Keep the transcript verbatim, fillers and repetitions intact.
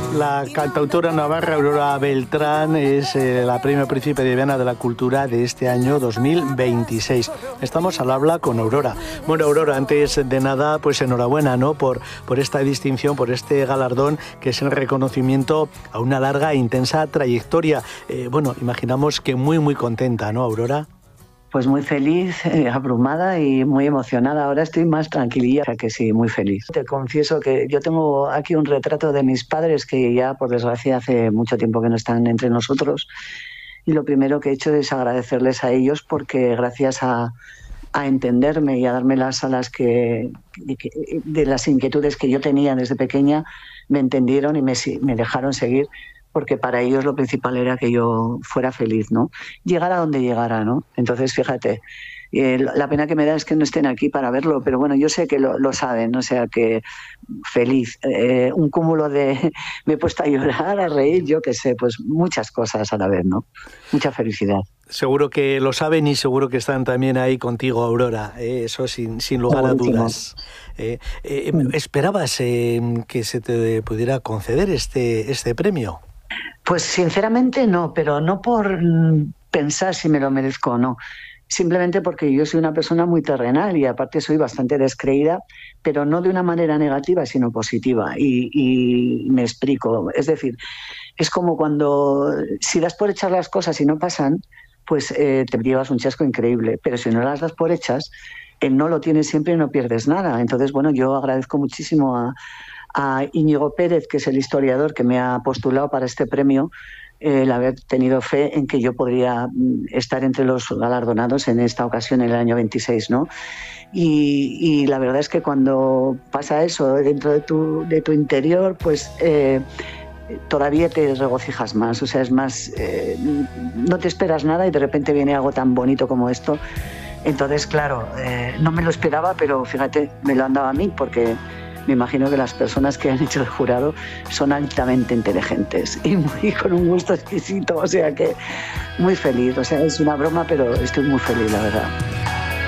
La cantautora navarra Aurora Beltrán es eh, la Premio Príncipe de Viana de la Cultura de este año dos mil veintiséis. Estamos al habla con Aurora. Bueno, Aurora, antes de nada, pues enhorabuena, ¿no? Por, por esta distinción, por este galardón, que es el reconocimiento a una larga e intensa trayectoria. Eh, bueno, imaginamos que muy, muy contenta, ¿no, Aurora? Pues muy feliz, eh, abrumada y muy emocionada. Ahora estoy más tranquililla, o sea que sí, muy feliz. Te confieso que yo tengo aquí un retrato de mis padres que ya, por desgracia, hace mucho tiempo que no están entre nosotros. Y lo primero que he hecho es agradecerles a ellos porque gracias a, a entenderme y a darme las alas que, que, de las inquietudes que yo tenía desde pequeña, me entendieron y me, me dejaron seguir, porque para ellos lo principal era que yo fuera feliz, ¿no? Llegara a donde llegara, ¿no? Entonces, fíjate, eh, la pena que me da es que no estén aquí para verlo, pero bueno, yo sé que lo, lo saben, o sea que feliz. Eh, un cúmulo de... me he puesto a llorar, a reír, yo qué sé, pues muchas cosas a la vez, ¿no? Mucha felicidad. Seguro que lo saben y seguro que están también ahí contigo, Aurora, eh, eso sin, sin lugar a dudas. Eh, eh, ¿Esperabas eh, que se te pudiera conceder este, este premio? Pues sinceramente no, pero no por pensar si me lo merezco o no. Simplemente porque yo soy una persona muy terrenal y aparte soy bastante descreída, pero no de una manera negativa, sino positiva. Y, y me explico. Es decir, es como cuando si das por hechas las cosas y no pasan, pues eh, te llevas un chasco increíble. Pero si no las das por hechas, eh, no lo tienes siempre y no pierdes nada. Entonces, bueno, yo agradezco muchísimo a... a Íñigo Pérez, que es el historiador que me ha postulado para este premio, eh, el haber tenido fe en que yo podría estar entre los galardonados en esta ocasión, en el año veintiséis, ¿no? Y, y la verdad es que cuando pasa eso dentro de tu, de tu interior, pues eh, todavía te regocijas más, o sea, es más, eh, no te esperas nada y de repente viene algo tan bonito como esto. Entonces, claro, eh, no me lo esperaba, pero fíjate, me lo han dado a mí porque me imagino que las personas que han hecho el jurado son altamente inteligentes y muy, con un gusto exquisito, o sea que muy feliz, o sea, es una broma, pero estoy muy feliz, la verdad.